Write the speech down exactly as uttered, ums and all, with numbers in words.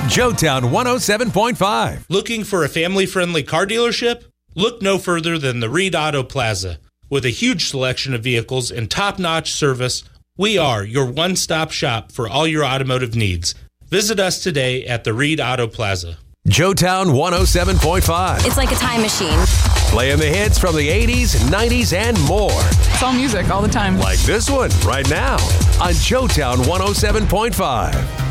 Joetown one oh seven point five. Looking for a family-friendly car dealership? Look no further than the Reed Auto Plaza. With a huge selection of vehicles and top-notch service, we are your one-stop shop for all your automotive needs. Visit us today at the Reed Auto Plaza. Joetown one oh seven point five. It's like a time machine. Playing the hits from the eighties, nineties, and more. It's all music all the time. Like this one right now on Joetown one oh seven point five.